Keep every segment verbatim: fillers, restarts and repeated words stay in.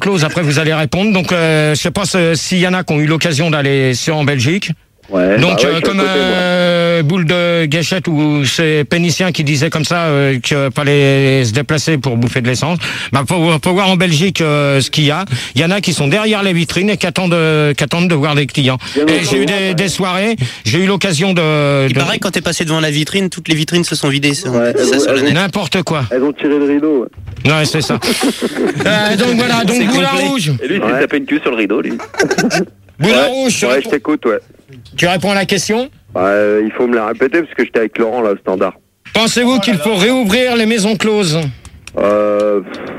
closes. Après, vous allez répondre. Donc, euh, je sais pas s'il y en a qui ont eu l'occasion d'aller sur en Belgique. Ouais, Donc, bah ouais, euh, comme côté, euh, Boule de Gâchette ou c'est Pénicien qui disait comme ça euh, qu'il fallait se déplacer pour bouffer de l'essence, bah faut, faut voir en Belgique euh, ce qu'il y a. Il y en a qui sont derrière les vitrines et qui attendent, euh, qui attendent de voir des clients. Et j'ai eu des, des soirées, j'ai eu l'occasion de... Il de... paraît que quand t'es passé devant la vitrine, toutes les vitrines se sont vidées. Ça, Ouais, ça elles sur ont- le net. N'importe quoi. Elles ont tiré le rideau. Ouais. Ouais, c'est ça. euh, donc voilà, donc C'est Boulin complet. Rouge. Et lui, il s'est Ouais. tapé une queue sur le rideau, lui. Boulin Ouais, Rouge, tu, ouais, réponds, je t'écoute, ouais. tu réponds à la question. Bah, euh, il faut me la répéter parce que j'étais avec Laurent là au standard. Pensez-vous qu'il faut réouvrir les maisons closes? Euh...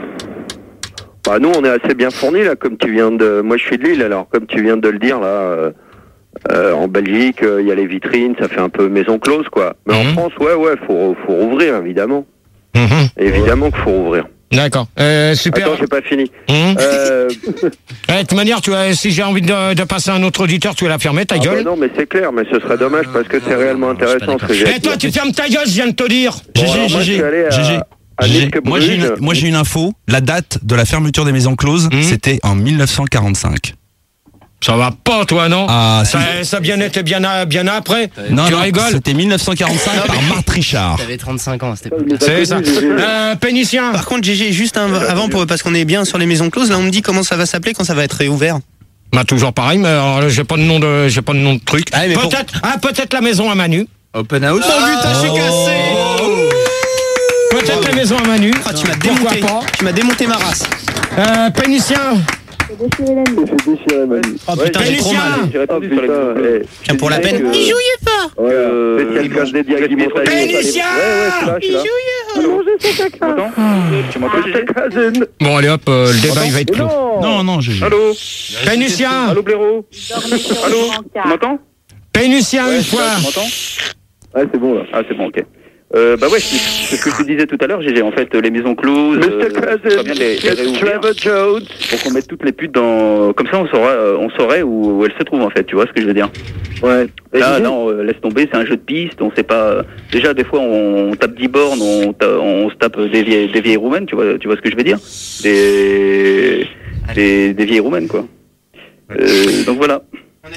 Bah nous on est assez bien fournis là, comme tu viens de. Moi je suis de Lille, alors comme tu viens de le dire là, euh, euh, en Belgique il euh, y a les vitrines, ça fait un peu maison close quoi. Mais Mhm. en France ouais ouais faut faut rouvrir évidemment. Mhm. Évidemment qu'il faut rouvrir. D'accord. Euh, super. Attends j'ai pas fini. Mhm. Euh... Ouais, de toute manière, tu as, si j'ai envie de, de passer à un autre auditeur, tu vas la fermer, ta ah gueule. bah non mais c'est clair, mais ce serait dommage parce que c'est réellement non, je suis pas intéressant ce que j'ai. Eh, toi, tu fermes ta gueule, je viens de te dire. Bon, G G, alors, moi, je G G, suis allé à- G G. à G G. Nice Moi j'ai une, Bruges. moi j'ai une info. La date de la fermeture des maisons closes, Mhm. c'était en mille neuf cent quarante-cinq. Ça va pas, toi, non? Ah, Ça, si. ça bien été bien, à- bien après. Non, tu non, rigoles? c'était mille neuf cent quarante-cinq par Marthe Richard. T'avais trente-cinq ans à cette Mais époque. t'as C'est ça. connu, j'ai- Euh, Pénicien. Par contre, G G, juste un- avant, pour, parce qu'on est bien sur les maisons closes, là on me dit comment ça va s'appeler quand ça va être réouvert. Bah, toujours pareil, mais alors, là, j'ai pas de nom de, j'ai pas de nom de truc. Ah, mais pour- Peut-être, ah, peut-être la maison à Manu. Open house. Oh, putain, je suis cassé. Peut-être la maison à Manu. Ah, tu m'as Pourquoi démonté, pas? tu m'as démonté ma race. Euh, Pénicien. j'ai fait déchirer Manu. Oh putain, j'ai trop Pénicien. mal. J'ai Oh répondu sur les putain, maisons. eh, Tiens, pour la peine. que- Il jouait pas. Ouais, Euh, spécial ils casse vont- dédié à Guy Montagne. Pénicien. Ouais, ouais, je suis là, je suis là. Allô Tu m'entends Tu m'entends, Gégé Bon, allez hop, euh, le débat, il va être clos. Non, non, G G. Allô Pénicien. Allô, blaireau Allô Tu m'entends Pénicien, Ouais, une je suis là, fois. Tu m'entends Ouais, c'est bon là. Ah, c'est bon, ok. Euh, bah ouais, c'est c'est ce que je te disais tout à l'heure, Gégé. En fait, les maisons closes, Mister euh, Cousin, ce serait bien de les, les it's réouvrir Trevor Jones. pour qu'on mette toutes les putes dans... Comme ça, on saurait, euh, on saurait où, où elles se trouvent, en fait. Tu vois ce que je veux dire? Ouais. Et Là, Gigi non, euh, laisse tomber, c'est un jeu de piste, on sait pas... Déjà, des fois, on, on tape dix bornes, on, ta- on se tape des vieilles, des vieilles roumaines, tu vois, tu vois ce que je veux dire? Des... Des, des vieilles roumaines, quoi. Euh, donc voilà.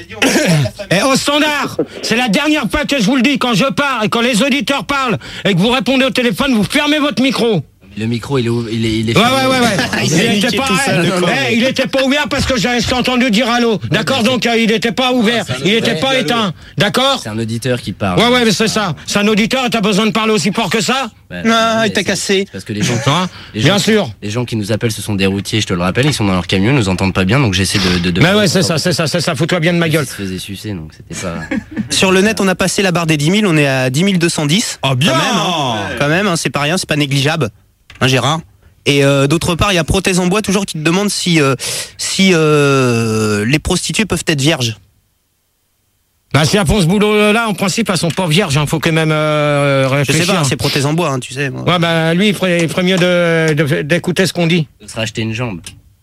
Et au standard, c'est la dernière fois que je vous le dis, quand je parle et quand les auditeurs parlent et que vous répondez au téléphone, vous fermez votre micro. Le micro, il est, ouv- il est, il est Ouais, fermé. ouais, ouais, ouais. Il s'est Il était niqué pas, tout seul, eh, d'accord. eh, il était pas ouvert parce que j'ai entendu dire allô. D'accord, donc euh, il était pas ouvert, c'est un il était autre- pas éteint. D'accord? C'est un auditeur qui parle. Ouais, ouais, mais c'est ça. C'est un auditeur et t'as besoin de parler aussi fort que ça? Ouais, Ah, mais il t'a c'est- cassé. c'est Parce que les gens, qui- Hein? les Bien gens- sûr. les gens qui nous appellent, ce sont des routiers, je te le rappelle, ils sont dans leur camion, ils nous entendent pas bien, donc j'essaie de. de, de Mais ouais, c'est ça, c'est ça, c'est ça. Fous-toi bien de ma Ils gueule. se faisaient sucer, donc c'était pas. Sur le net, on a passé la barre des dix mille, on est à dix mille deux cent dix. Oh bien. Quand même, hein. Quand même, hein, c'est pas rien, c'est pas négligeable. Hein, Gérard. Et euh, d'autre part, il y a Prothèse en bois toujours qui te demande si, euh, si euh, les prostituées peuvent être vierges. Bah, si elles font ce boulot-là, en principe, elles sont pas vierges. Il faut quand même euh, Je réfléchir. sais pas, c'est Prothèse en bois, hein, tu sais. Moi. Ouais, bah, lui, il ferait, il ferait mieux de, de- d'écouter ce qu'on dit. De se racheter une jambe.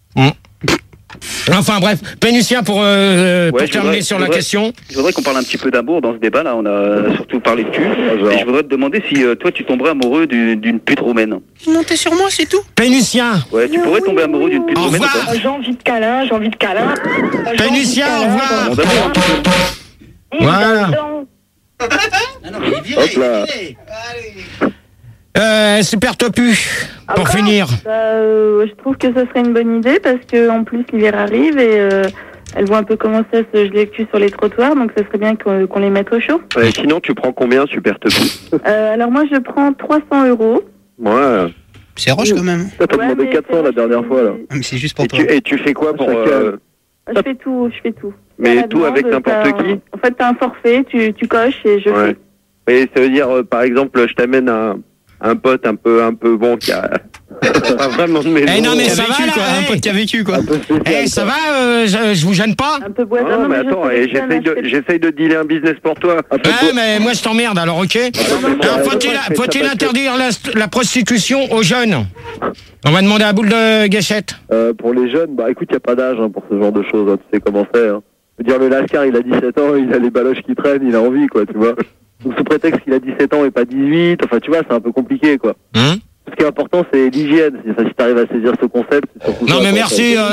Enfin, bref. Pénicien, pour, euh, pour Ouais, je terminer voudrais- sur je la voudrais- question. Je voudrais qu'on parle un petit peu d'amour dans ce débat-là. On a surtout parlé de cul. genre. Et je voudrais te demander si euh, toi, tu tomberais amoureux du- d'une pute roumaine. Montez sur moi, c'est tout. Pénicien. Ouais, tu pourrais tomber amoureux d'une pute Au roumaine ou revoir. pas J'ai envie de câlin, j'ai envie de câlin. Pénicien, au revoir. Bon, d'abord, un petit peu. Voilà. Hop là. Euh, super topu. Pour Encore finir. Bah, euh, je trouve que ce serait une bonne idée parce que en plus l'hiver arrive et euh, elles vont un peu commencer à se geler le cul sur les trottoirs, donc ce serait bien qu'on qu'on les mette au chaud. Ouais, sinon tu prends combien super topi? Euh, alors moi je prends trois cents euros. Ouais. C'est roche quand même. Toi t'as Ouais, demandé mais quatre cents la c'est- dernière fois là. Mais c'est juste pour Et toi. tu, et tu fais quoi pour... Chacun. euh, Je fais tout, je fais tout. Mais À la tout demande, avec n'importe t'as un- qui? En fait t'as un forfait, tu, tu coches et je Ouais. fais. Et ça veut dire, euh, par exemple, je t'amène un, un pote un peu, un peu bon qui a pas vraiment de maison. Eh non, mais Qui a ça va, vécu, là, quoi. Un eh. pote qui a vécu, quoi. un peu spécial, Eh, ça quoi. va, euh, je, je vous gêne pas? Un peu boisant. Non, mais je attends, sais et que ça j'essaye de, m'achète- j'essaye de dealer un business pour toi. Un peu Ouais, mais moi je t'emmerde, alors ok. Alors, faut-il, faut-il interdire la, la prostitution aux jeunes? On va demander à Boule de Gâchette. Euh, pour les jeunes, bah écoute, il n'y a pas d'âge hein, pour ce genre de choses, hein, tu sais comment c'est. Hein. Je veux dire, le Lascar, il a dix-sept ans, il a les baloches qui traînent, il a envie, quoi, tu vois. Donc sous prétexte qu'il a dix-sept ans et pas dix-huit, enfin tu vois, c'est un peu compliqué, quoi. Hein? Ce qui est important, c'est l'hygiène. Si, si tu arrives à saisir ce concept, c'est surtout Non ça, mais quoi. merci. euh,